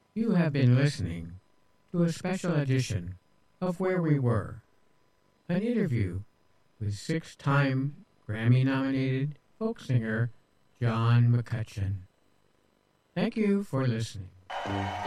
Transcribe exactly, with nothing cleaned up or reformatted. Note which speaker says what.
Speaker 1: You have been listening to a special edition of Where We Were, an interview with six-time Grammy-nominated folk singer John McCutcheon. Thank you for listening.